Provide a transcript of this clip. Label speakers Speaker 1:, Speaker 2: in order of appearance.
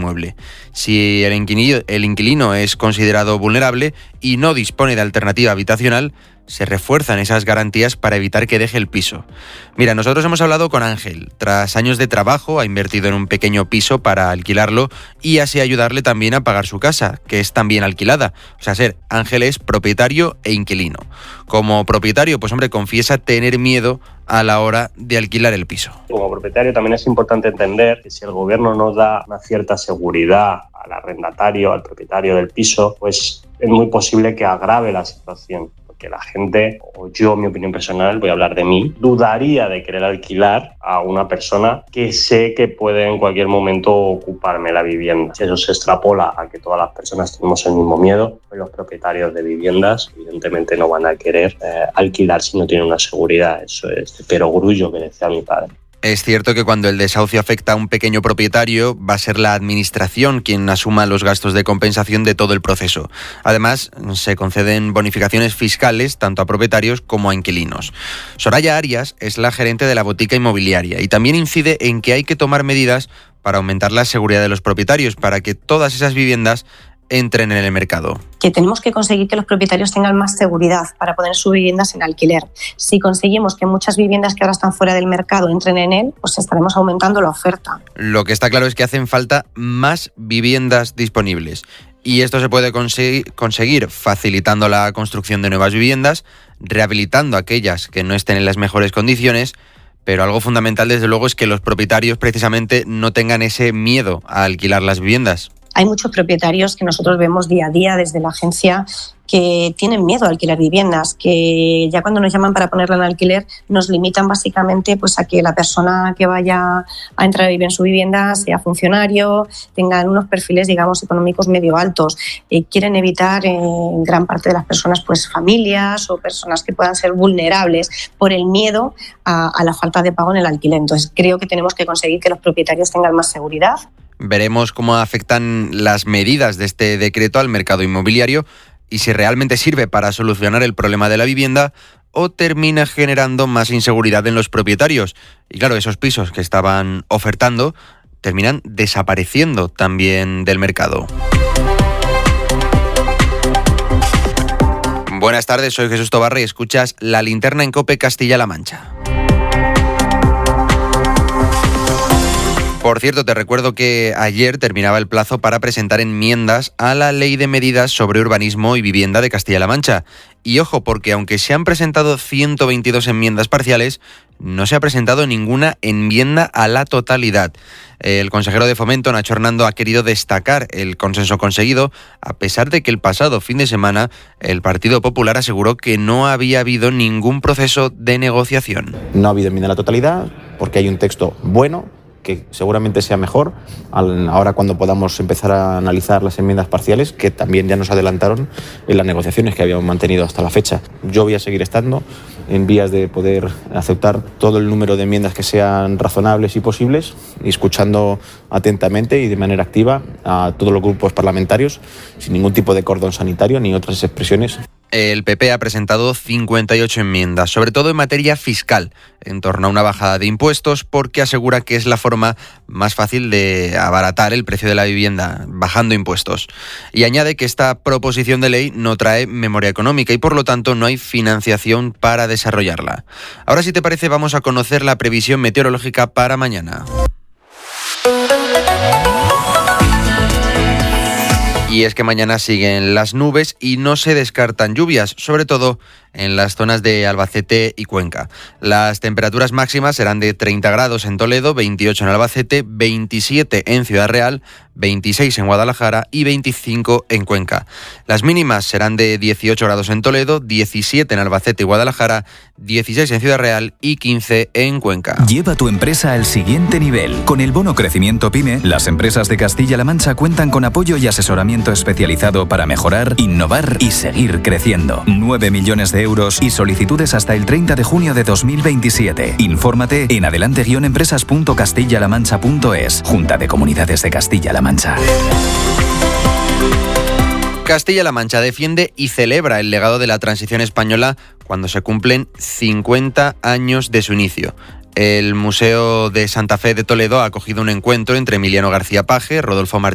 Speaker 1: inmueble. Si el inquilino es considerado vulnerable y no dispone de alternativa habitacional, se refuerzan esas garantías para evitar que deje el piso. Mira, nosotros hemos hablado con Ángel. Tras años de trabajo, ha invertido en un pequeño piso para alquilarlo y así ayudarle también a pagar su casa, que es también alquilada. O sea, Ángel es propietario e inquilino. Como propietario, pues hombre, confiesa tener miedo a la hora de alquilar el piso.
Speaker 2: Como propietario también es importante entender que si el gobierno no da una cierta seguridad al arrendatario, al propietario del piso, pues es muy posible que agrave la situación. Que la gente, o yo, mi opinión personal, voy a hablar de mí, dudaría de querer alquilar a una persona que sé que puede en cualquier momento ocuparme la vivienda. Si eso se extrapola a que todas las personas tenemos el mismo miedo, pues los propietarios de viviendas evidentemente no van a querer alquilar si no tienen una seguridad. Eso es el perogrullo que decía mi padre.
Speaker 1: Es cierto que cuando el desahucio afecta a un pequeño propietario, va a ser la administración quien asuma los gastos de compensación de todo el proceso. Además, se conceden bonificaciones fiscales tanto a propietarios como a inquilinos. Soraya Arias es la gerente de la botica inmobiliaria y también incide en que hay que tomar medidas para aumentar la seguridad de los propietarios, para que todas esas viviendas entren en el mercado.
Speaker 3: Que tenemos que conseguir que los propietarios tengan más seguridad para poner sus viviendas en alquiler. Si conseguimos que muchas viviendas que ahora están fuera del mercado entren en él, pues estaremos aumentando la oferta.
Speaker 1: Lo que está claro es que hacen falta más viviendas disponibles. Y esto se puede conseguir facilitando la construcción de nuevas viviendas, rehabilitando aquellas que no estén en las mejores condiciones, pero algo fundamental desde luego es que los propietarios precisamente no tengan ese miedo a alquilar las viviendas.
Speaker 3: Hay muchos propietarios que nosotros vemos día a día desde la agencia que tienen miedo a alquilar viviendas, que ya cuando nos llaman para ponerla en alquiler nos limitan básicamente pues a que la persona que vaya a entrar a vivir en su vivienda sea funcionario, tengan unos perfiles, digamos, económicos medio altos. Quieren evitar en gran parte de las personas pues familias o personas que puedan ser vulnerables por el miedo a la falta de pago en el alquiler. Entonces creo que tenemos que conseguir que los propietarios tengan más seguridad.
Speaker 1: Veremos cómo afectan las medidas de este decreto al mercado inmobiliario y si realmente sirve para solucionar el problema de la vivienda o termina generando más inseguridad en los propietarios. Y claro, esos pisos que estaban ofertando terminan desapareciendo también del mercado. Buenas tardes, soy Jesús Tobarra y escuchas La Linterna en COPE Castilla-La Mancha. Por cierto, te recuerdo que ayer terminaba el plazo para presentar enmiendas a la Ley de Medidas sobre Urbanismo y Vivienda de Castilla-La Mancha. Y ojo, porque aunque se han presentado 122 enmiendas parciales, no se ha presentado ninguna enmienda a la totalidad. El consejero de Fomento, Nacho Hernando, ha querido destacar el consenso conseguido, a pesar de que el pasado fin de semana el Partido Popular aseguró que no había habido ningún proceso de negociación.
Speaker 4: No ha habido enmienda a la totalidad porque hay un texto bueno, que seguramente sea mejor ahora cuando podamos empezar a analizar las enmiendas parciales, que también ya nos adelantaron en las negociaciones que habíamos mantenido hasta la fecha. Yo voy a seguir estando en vías de poder aceptar todo el número de enmiendas que sean razonables y posibles, y escuchando atentamente y de manera activa a todos los grupos parlamentarios, sin ningún tipo de cordón sanitario ni otras expresiones.
Speaker 1: El PP ha presentado 58 enmiendas, sobre todo en materia fiscal, en torno a una bajada de impuestos, porque asegura que es la forma más fácil de abaratar el precio de la vivienda, bajando impuestos. Y añade que esta proposición de ley no trae memoria económica y por lo tanto no hay financiación para desarrollarla. Ahora, si te parece, vamos a conocer la previsión meteorológica para mañana. Y es que mañana siguen las nubes y no se descartan lluvias, sobre todo en las zonas de Albacete y Cuenca. Las temperaturas máximas serán de 30 grados en Toledo, 28 en Albacete, 27 en Ciudad Real, 26 en Guadalajara y 25 en Cuenca. Las mínimas serán de 18 grados en Toledo, 17 en Albacete y Guadalajara, 16 en Ciudad Real y 15 en Cuenca.
Speaker 5: Lleva tu empresa al siguiente nivel. Con el bono Crecimiento PYME, las empresas de Castilla-La Mancha cuentan con apoyo y asesoramiento especializado para mejorar, innovar y seguir creciendo. 9 millones de euros y solicitudes hasta el 30 de junio de 2027. Infórmate en adelante-empresas.castillalamancha.es. Junta de Comunidades de Castilla-La Mancha.
Speaker 1: Castilla-La Mancha defiende y celebra el legado de la transición española cuando se cumplen 50 años de su inicio. El Museo de Santa Fe de Toledo ha acogido un encuentro entre Emiliano García Paje, Rodolfo Martínez